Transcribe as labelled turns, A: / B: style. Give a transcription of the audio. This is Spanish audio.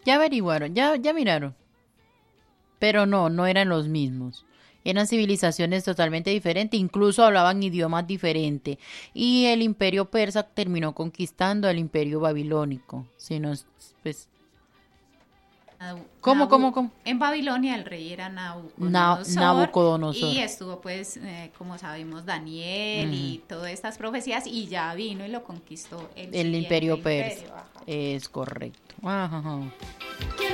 A: Ya averiguaron, ya miraron. Pero no eran los mismos. Eran civilizaciones totalmente diferentes, incluso hablaban idiomas diferentes. Y el imperio persa terminó conquistando al imperio babilónico. Si nos, pues, ¿cómo?
B: En Babilonia el rey era Nabucodonosor
A: Nabucodonosor.
B: y estuvo pues, como sabemos, Daniel
A: Ujú.
B: y todas estas profecías y ya vino y lo conquistó el
A: El
B: siguiente
A: imperio persa.
B: imperio. Ajá.
A: Es correcto. Ajá.